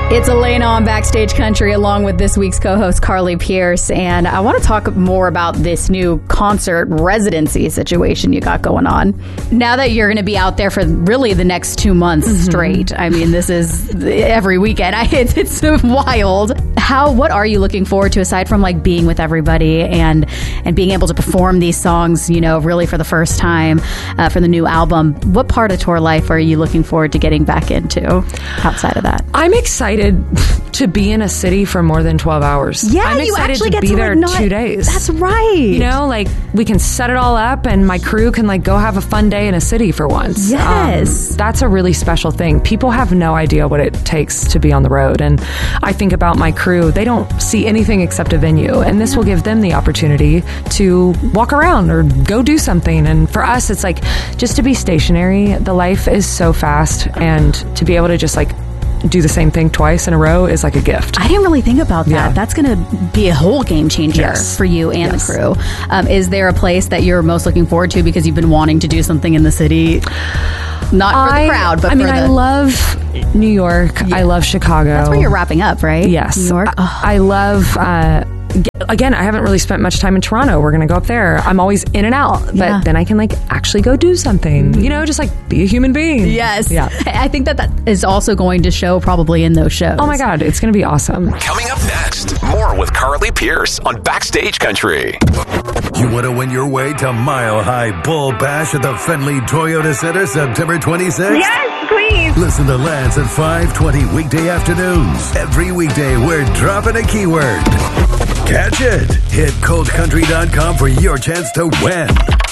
It's Elena on Backstage Country along with this week's co-host Carly Pierce, and I want to talk more about this new concert residency situation you got going on. Now that you're going to be out there for really the next 2 months straight, I mean, this is every weekend. It's wild. What are you looking forward to aside from like being with everybody and being able to perform these songs, you know, really for the first time for the new album? What part of tour life are you looking forward to getting back into outside of that? I'm excited to be in a city for more than 12 hours. Yeah, I'm excited to be there 2 days. That's right. You know, like we can set it all up and my crew can like go have a fun day in a city for once. Yes. That's a really special thing. People have no idea what it takes to be on the road. And I think about my crew. They don't see anything except a venue. And this will give them the opportunity to walk around or go do something. And for us, it's like just to be stationary. The life is so fast. And to be able to just like do the same thing twice in a row is like a gift. I didn't really think about that. Yeah. That's going to be a whole game changer for you and the crew. Is there a place that you're most looking forward to because you've been wanting to do something in the city? Not for the crowd, but I love New York. Yeah. I love Chicago. That's where you're wrapping up, right? Yes. New York. I love... Again, I haven't really spent much time in Toronto. We're going to go up there. I'm always in and out, but then I can like actually go do something, you know, just like be a human being. Yes. Yeah. I think that is also going to show probably in those shows. Oh my God, it's going to be awesome. Coming up next, more with Carly Pierce on Backstage Country. You want to win your way to Mile High Bull Bash at the Fenley Toyota Center September 26th? Yes, please. Listen to Lance at 5:20 weekday afternoons. Every weekday, we're dropping a keyword. Catch it. Hit coldcountry.com for your chance to win.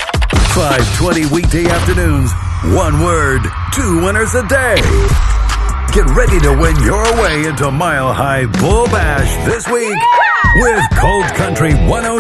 5:20 weekday afternoons. One word, 2 winners a day. Get ready to win your way into Mile High Bull Bash this week with Cold Country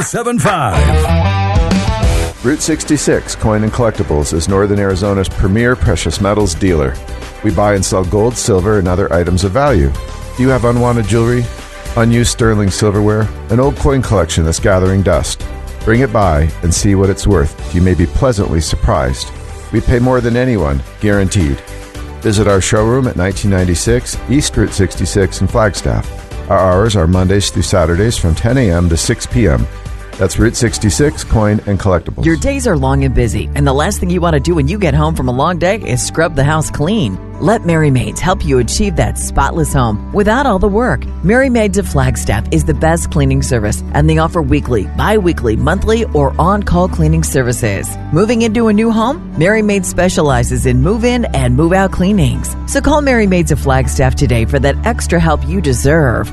107.5. Route 66 Coin and Collectibles is Northern Arizona's premier precious metals dealer. We buy and sell gold, silver, and other items of value. Do you have unwanted jewelry, unused sterling silverware, an old coin collection that's gathering dust? Bring it by and see what it's worth. You may be pleasantly surprised. We pay more than anyone, guaranteed. Visit our showroom at 1996 East Route 66 in Flagstaff. Our hours are Mondays through Saturdays from 10 a.m. to 6 p.m. That's Route 66 Coin and Collectibles. Your days are long and busy, and the last thing you want to do when you get home from a long day is scrub the house clean. Let Merry Maids help you achieve that spotless home without all the work. Merry Maids of Flagstaff is the best cleaning service, and they offer weekly, bi-weekly, monthly, or on-call cleaning services. Moving into a new home? Merry Maids specializes in move-in and move-out cleanings. So call Merry Maids of Flagstaff today for that extra help you deserve.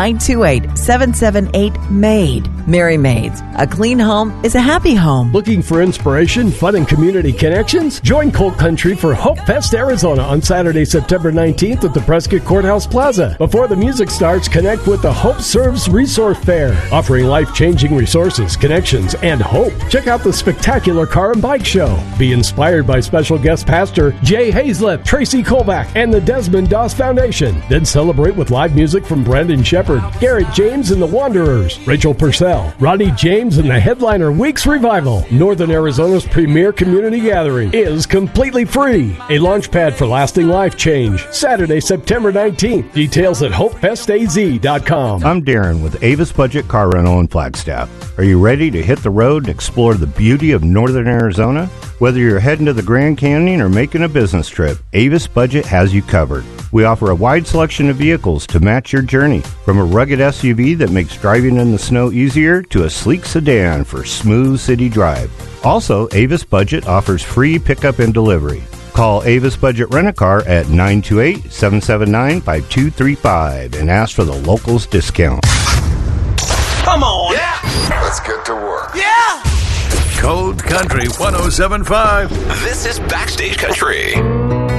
928-778-MAID. Merry Maids. A clean home is a happy home. Looking for inspiration, fun, and community connections? Join Colt Country for Hope Fest Arizona on Saturday, September 19th at the Prescott Courthouse Plaza. Before the music starts, connect with the Hope Serves Resource Fair, offering life-changing resources, connections, and hope. Check out the spectacular car and bike show. Be inspired by special guest pastor Jay Hazlett, Tracy Kolbach, and the Desmond Doss Foundation. Then celebrate with live music from Brandon Shepard, Garrett James and the Wanderers, Rachel Purcell, Ronnie James, and the headliner Weeks Revival. Northern Arizona's premier community gathering is completely free. A launch pad for lasting life change. Saturday, September 19th. Details at hopefestaz.com. I'm Darren with Avis Budget Car Rental in Flagstaff. Are you ready to hit the road and explore the beauty of Northern Arizona? Whether you're heading to the Grand Canyon or making a business trip, Avis Budget has you covered. We offer a wide selection of vehicles to match your journey, from a rugged SUV that makes driving in the snow easier to a sleek sedan for smooth city drive. Also, Avis Budget offers free pickup and delivery. Call Avis Budget Rent-A-Car at 928-779-5235 and ask for the locals discount. Come on! Yeah! Let's get to work. Yeah! Cold Country 107.5. This is Backstage Country.